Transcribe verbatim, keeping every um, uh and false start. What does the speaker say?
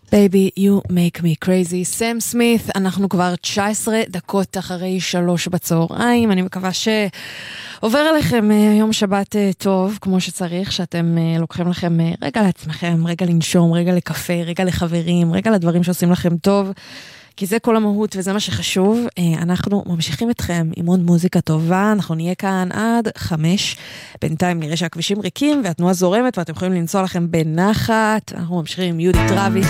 Baby, you make me crazy. סם סמית, אנחנו כבר תשע עשרה דקות אחרי שלוש בצהריים. אני מקווה שעובר עליכם יום שבת טוב, כמו שצריך, שאתם לוקחים לכם רגע לעצמכם, רגע לנשום, רגע לקפה, רגע לחברים, רגע לדברים שעושים לכם טוב, כי זה כל המהות וזה מה שחשוב. אנחנו ממשיכים אתכם עם עוד מוזיקה טובה, אנחנו נהיה כאן עד חמש. בינתיים נראה שהכבישים ריקים והתנועה זורמת ואתם יכולים לנסוע לכם בנחת. אנחנו ממשיכים עם יהודית רביץ,